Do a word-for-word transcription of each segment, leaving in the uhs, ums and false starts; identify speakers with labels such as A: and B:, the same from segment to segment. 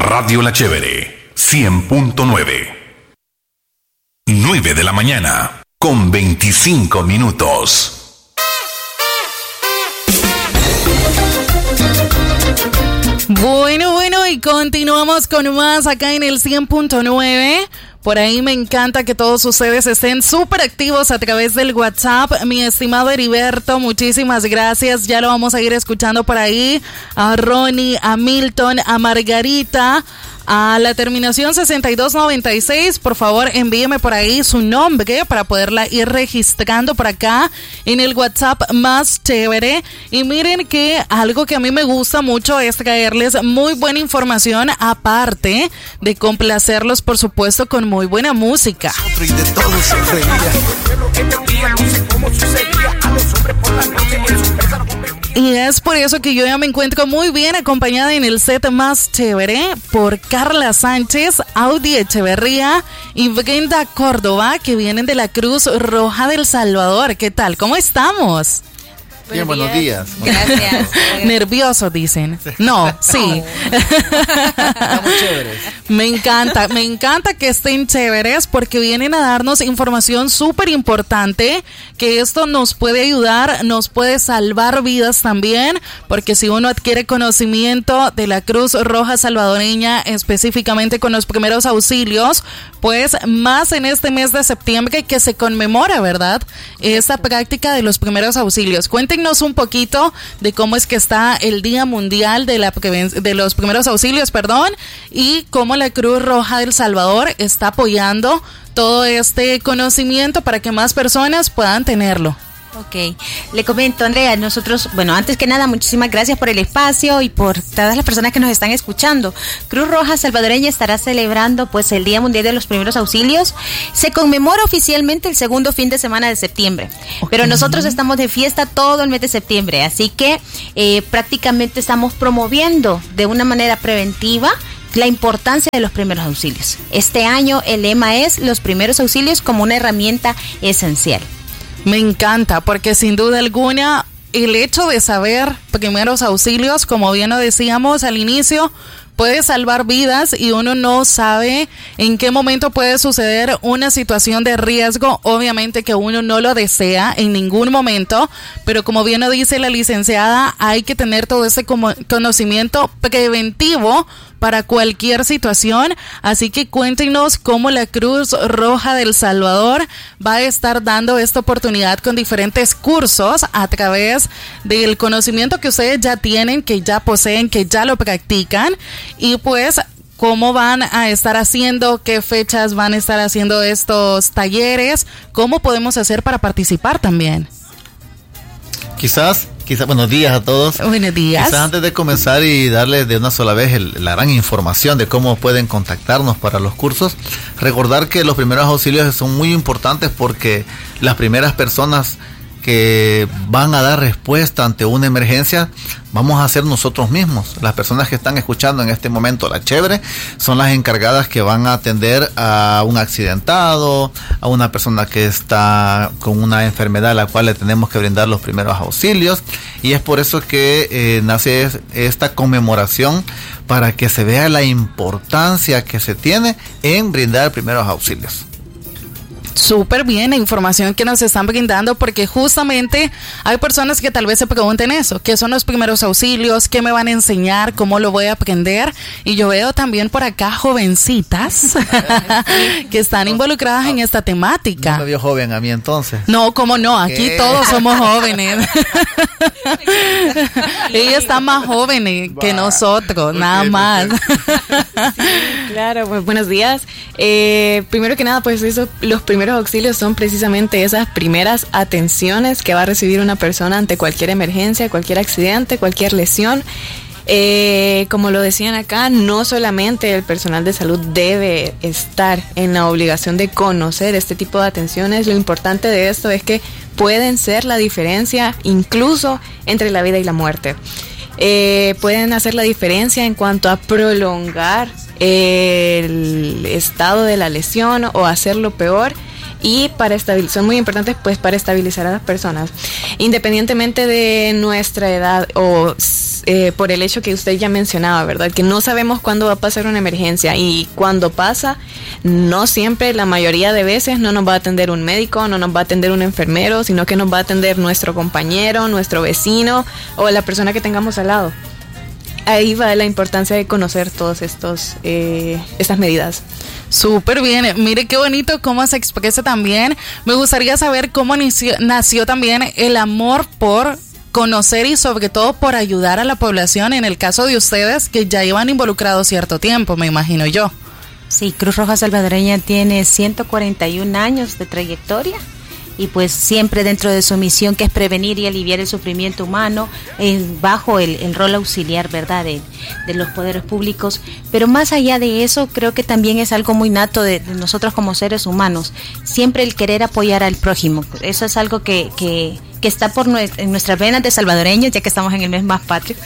A: Radio La Chévere, cien punto nueve. nueve de la mañana, con veinticinco minutos.
B: Bueno, bueno, y continuamos con más acá en el cien punto nueve. Por ahí me encanta que todos ustedes estén súper activos a través del WhatsApp. Mi estimado Heriberto, muchísimas gracias. Ya lo vamos a ir escuchando por ahí. A Ronnie, a Milton, a Margarita, a la terminación sesenta y dos noventa y seis. Por favor, envíeme por ahí su nombre para poderla ir registrando por acá en el WhatsApp más chévere. Y miren que algo que a mí me gusta mucho es traerles muy buena información, aparte de complacerlos, por supuesto, con muy buena música.
C: Y de todo se reía.
B: Y es por eso que yo ya me encuentro muy bien acompañada en el set más chévere por Carla Sánchez, Audi Echeverría y Brenda Córdoba, que vienen de la Cruz Roja del Salvador. ¿Qué tal? ¿Cómo estamos?
C: Bien, buenos días.
D: Gracias.
B: Nerviosos, dicen. No, sí.
C: Estamos chéveres.
B: Me encanta, me encanta que estén chéveres porque vienen a darnos información súper importante, que esto nos puede ayudar, nos puede salvar vidas también, porque si uno adquiere conocimiento de la Cruz Roja salvadoreña, específicamente con los primeros auxilios, pues más en este mes de septiembre que se conmemora, ¿verdad?, esta práctica de los primeros auxilios. Cuéntenos un poquito de cómo es que está el Día Mundial de, la Preven- de los Primeros Auxilios, perdón, y cómo la Cruz Roja del Salvador está apoyando todo este conocimiento para que más personas puedan tenerlo.
D: Ok, le comento, Andrea, nosotros, bueno, antes que nada, muchísimas gracias por el espacio y por todas las personas que nos están escuchando. Cruz Roja Salvadoreña estará celebrando pues el Día Mundial de los Primeros Auxilios. Se conmemora oficialmente el segundo fin de semana de septiembre, okay, pero nosotros estamos de fiesta todo el mes de septiembre, así que eh, prácticamente estamos promoviendo de una manera preventiva la importancia de los primeros auxilios. Este año el lema es los primeros auxilios como una herramienta esencial.
B: Me encanta, porque sin duda alguna el hecho de saber primeros auxilios, como bien lo decíamos al inicio, puede salvar vidas y uno no sabe en qué momento puede suceder una situación de riesgo. Obviamente que uno no lo desea en ningún momento, pero como bien lo dice la licenciada, hay que tener todo ese conocimiento preventivo para cualquier situación. Así que cuéntenos cómo la Cruz Roja del Salvador va a estar dando esta oportunidad con diferentes cursos a través del conocimiento que ustedes ya tienen, que ya poseen, que ya lo practican, y pues cómo van a estar haciendo, qué fechas van a estar haciendo estos talleres, cómo podemos hacer para participar también.
C: Quizás, quizás, buenos días a todos.
B: Buenos días.
C: Quizás antes de comenzar y darles de una sola vez el, la gran información de cómo pueden contactarnos para los cursos, recordar que los primeros auxilios son muy importantes porque las primeras personas que van a dar respuesta ante una emergencia vamos a ser nosotros mismos. Las personas que están escuchando en este momento La Chévere son las encargadas que van a atender a un accidentado, a una persona que está con una enfermedad a la cual le tenemos que brindar los primeros auxilios, y es por eso que eh, nace esta conmemoración, para que se vea la importancia que se tiene en brindar primeros auxilios.
B: Súper bien la información que nos están brindando, porque justamente hay personas que tal vez se pregunten eso, ¿qué son los primeros auxilios? ¿Qué me van a enseñar? ¿Cómo lo voy a aprender? Y yo veo también por acá jovencitas que están involucradas en esta temática.
C: No me vio joven a mí entonces.
B: No, ¿cómo no? Aquí ¿Qué? Todos somos jóvenes. Ella está más joven que nosotros, okay, nada más.
E: Sí, claro, pues buenos días. Eh, primero que nada, pues eso, los primeros auxilios son precisamente esas primeras atenciones que va a recibir una persona ante cualquier emergencia, cualquier accidente, cualquier lesión. Eh, como lo decían acá, no solamente el personal de salud debe estar en la obligación de conocer este tipo de atenciones, lo importante de esto es que pueden ser la diferencia incluso entre la vida y la muerte. Eh, pueden hacer la diferencia en cuanto a prolongar el estado de la lesión o hacerlo peor. y para estabil- son muy importantes pues para estabilizar a las personas, independientemente de nuestra edad o eh, por el hecho que usted ya mencionaba, ¿verdad? Que no sabemos cuándo va a pasar una emergencia, y cuando pasa, no siempre, la mayoría de veces no nos va a atender un médico, no nos va a atender un enfermero, sino que nos va a atender nuestro compañero, nuestro vecino o la persona que tengamos al lado. Ahí va la importancia de conocer todas estos eh, estas medidas.
B: Súper bien, mire qué bonito cómo se expresa también. Me gustaría saber cómo nació, nació también el amor por conocer y sobre todo por ayudar a la población, en el caso de ustedes que ya iban involucrados cierto tiempo, me imagino yo.
D: Sí, Cruz Roja Salvadoreña tiene ciento cuarenta y un años de trayectoria. Y pues siempre dentro de su misión, que es prevenir y aliviar el sufrimiento humano, eh, bajo el, el rol auxiliar, ¿verdad?, de, de los poderes públicos. Pero más allá de eso, creo que también es algo muy nato de, de nosotros como seres humanos, siempre el querer apoyar al prójimo. Eso es algo que, que, que está por nue- en nuestras venas de salvadoreños, ya que estamos en el mes más patrio.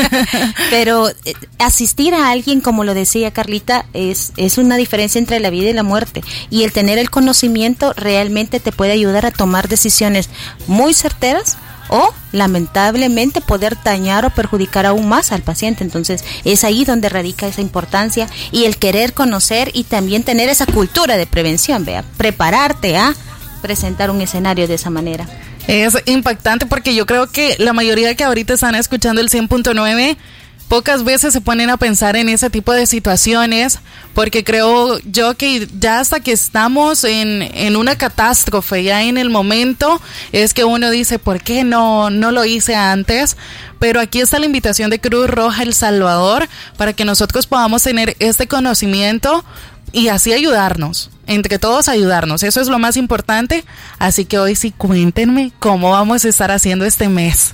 D: Pero eh, asistir a alguien, como lo decía Carlita, es, es una diferencia entre la vida y la muerte, y el tener el conocimiento realmente te puede ayudar a tomar decisiones muy certeras o lamentablemente poder dañar o perjudicar aún más al paciente. Entonces es ahí donde radica esa importancia y el querer conocer y también tener esa cultura de prevención, vea, prepararte a presentar un escenario de esa manera.
B: Es impactante porque yo creo que la mayoría que ahorita están escuchando el cien punto nueve pocas veces se ponen a pensar en ese tipo de situaciones, porque creo yo que ya hasta que estamos en, en una catástrofe, ya en el momento, es que uno dice, ¿por qué no, no lo hice antes? Pero aquí está la invitación de Cruz Roja El Salvador para que nosotros podamos tener este conocimiento y así ayudarnos, entre todos ayudarnos, eso es lo más importante. Así que hoy sí, cuéntenme cómo vamos a estar haciendo este mes.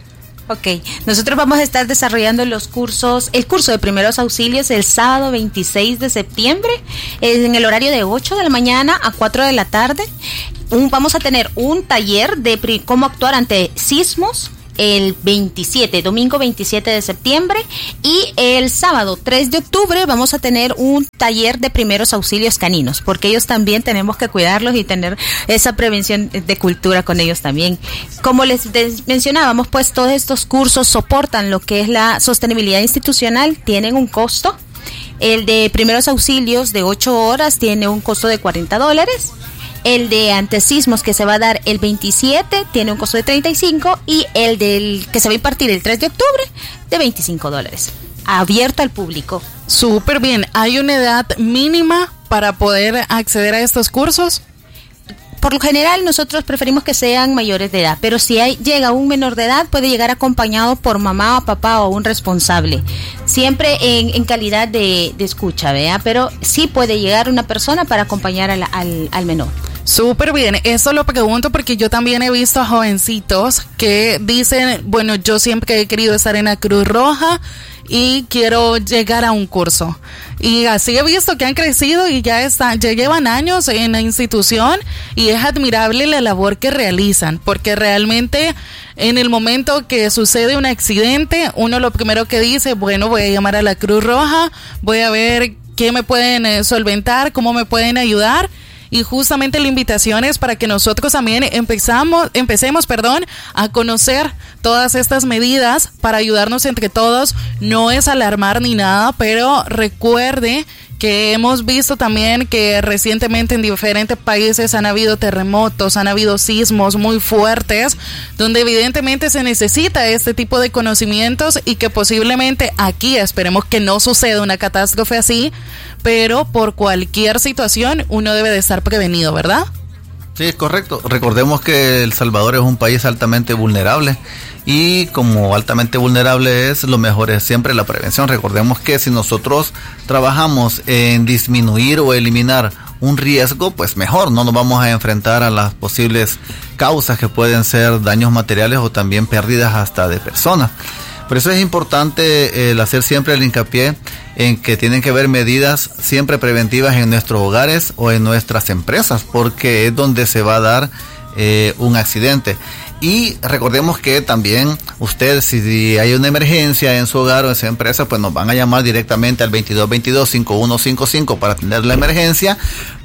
D: Ok, nosotros vamos a estar desarrollando los cursos, el curso de primeros auxilios el sábado veintiséis de septiembre, en el horario de ocho de la mañana a cuatro de la tarde. Un, vamos a tener un taller de pri, cómo actuar ante sismos el veintisiete, domingo veintisiete de septiembre, y el sábado tres de octubre vamos a tener un taller de primeros auxilios caninos, porque ellos también tenemos que cuidarlos y tener esa prevención de cultura con ellos también. Como les mencionábamos, pues todos estos cursos soportan lo que es la sostenibilidad institucional, tienen un costo. El de primeros auxilios de ocho horas tiene un costo de cuarenta dólares. El de antesismos, que se va a dar el veintisiete, tiene un costo de treinta y cinco, y el del que se va a impartir el tres de octubre de veinticinco dólares. Abierto al público.
B: Súper bien. ¿Hay una edad mínima para poder acceder a estos cursos?
D: Por lo general nosotros preferimos que sean mayores de edad, pero si hay, llega un menor de edad, puede llegar acompañado por mamá o papá o un responsable, siempre en, en calidad de, de escucha, ¿vea? Pero sí puede llegar una persona para acompañar al, al, al menor.
B: Súper bien, eso lo pregunto porque yo también he visto a jovencitos que dicen, bueno, yo siempre he querido estar en la Cruz Roja y quiero llegar a un curso. Y así he visto que han crecido y ya están, ya llevan años en la institución, y es admirable la labor que realizan, porque realmente en el momento que sucede un accidente, uno lo primero que dice, bueno, voy a llamar a la Cruz Roja, voy a ver qué me pueden eh, solventar, cómo me pueden ayudar. Y justamente la invitación es para que nosotros también empezamos, empecemos perdón, a conocer todas estas medidas para ayudarnos entre todos. No es alarmar ni nada, pero recuerde que hemos visto también que recientemente en diferentes países han habido terremotos, han habido sismos muy fuertes, donde evidentemente se necesita este tipo de conocimientos, y que posiblemente aquí esperemos que no suceda una catástrofe así, pero por cualquier situación uno debe de estar prevenido, ¿verdad?
C: Sí, es correcto. Recordemos que El Salvador es un país altamente vulnerable, y como altamente vulnerable es, lo mejor es siempre la prevención. Recordemos que si nosotros trabajamos en disminuir o eliminar un riesgo, pues mejor, no nos vamos a enfrentar a las posibles causas que pueden ser daños materiales o también pérdidas hasta de personas. Por eso es importante el hacer siempre el hincapié en que tienen que haber medidas siempre preventivas en nuestros hogares o en nuestras empresas, porque es donde se va a dar eh, un accidente. Y recordemos que también usted, si hay una emergencia en su hogar o en su empresa, pues nos van a llamar directamente al veintidós veintidós cincuenta y uno cincuenta y cinco para atender la emergencia,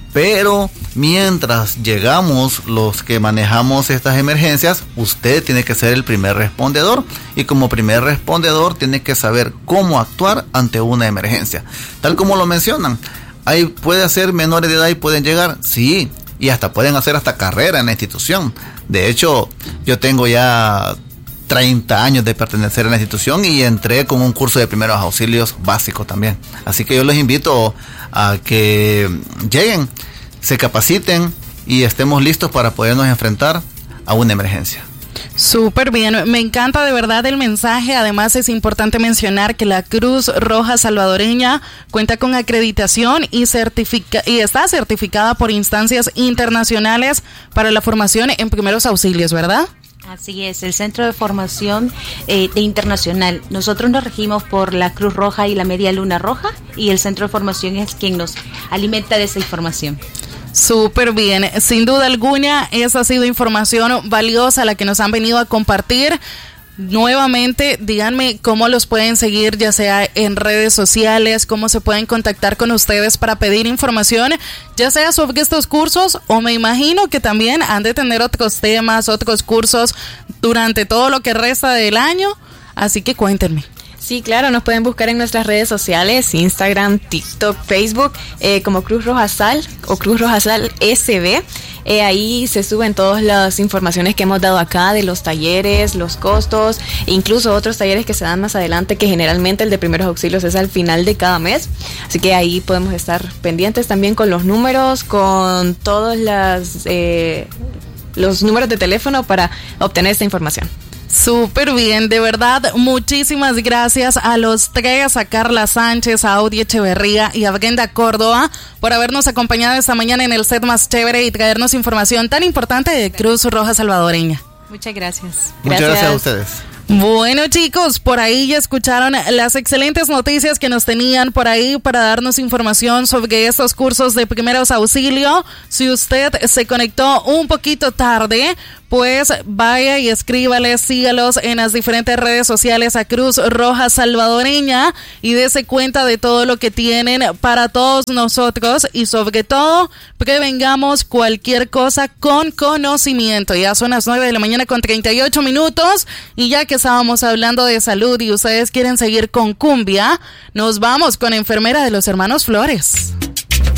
C: Pero mientras llegamos los que manejamos estas emergencias, usted tiene que ser el primer respondedor, y como primer respondedor tiene que saber cómo actuar ante una emergencia. Tal como lo mencionan, ahí puede ser menores de edad y pueden llegar, sí, y hasta pueden hacer hasta carrera en la institución. De hecho, yo tengo ya treinta años de pertenecer a la institución y entré con un curso de primeros auxilios básicos también. Así que yo los invito a que lleguen, se capaciten y estemos listos para podernos enfrentar a una emergencia.
B: Súper bien, me encanta de verdad el mensaje. Además es importante mencionar que la Cruz Roja Salvadoreña cuenta con acreditación y, certifica- y está certificada por instancias internacionales para la formación en primeros auxilios, ¿verdad?
D: Así es, el Centro de Formación eh, de Internacional. Nosotros nos regimos por la Cruz Roja y la Media Luna Roja, y el Centro de Formación es quien nos alimenta de esa información.
B: Súper bien, sin duda alguna, esa ha sido información valiosa la que nos han venido a compartir. Nuevamente, díganme cómo los pueden seguir, ya sea en redes sociales, cómo se pueden contactar con ustedes para pedir información, ya sea sobre estos cursos, o me imagino que también han de tener otros temas, otros cursos durante todo lo que resta del año, así que cuéntenme.
E: Sí, claro, nos pueden buscar en nuestras redes sociales, Instagram, TikTok, Facebook, eh, como Cruz Roja Sal o Cruz Roja Sal S B. Eh, ahí se suben todas las informaciones que hemos dado acá de los talleres, los costos, e incluso otros talleres que se dan más adelante, que generalmente el de primeros auxilios es al final de cada mes. Así que ahí podemos estar pendientes también con los números, con todos las, eh, los números de teléfono para obtener esta información.
B: Súper bien, de verdad, muchísimas gracias a los tres, a Carla Sánchez, a Audi Echeverría y a Brenda Córdoba, por habernos acompañado esta mañana en el set más chévere y traernos información tan importante de Cruz Roja Salvadoreña.
D: Muchas gracias.
C: Muchas gracias, gracias a ustedes.
B: Bueno, chicos, por ahí ya escucharon las excelentes noticias que nos tenían por ahí para darnos información sobre estos cursos de primeros auxilios. Si usted se conectó un poquito tarde, pues vaya y escríbales, sígalos en las diferentes redes sociales a Cruz Roja Salvadoreña y dése cuenta de todo lo que tienen para todos nosotros, y sobre todo prevengamos cualquier cosa con conocimiento. Ya son las nueve de la mañana con treinta y ocho minutos, y ya que estábamos hablando de salud y ustedes quieren seguir con cumbia, nos vamos con Enfermera de los Hermanos Flores.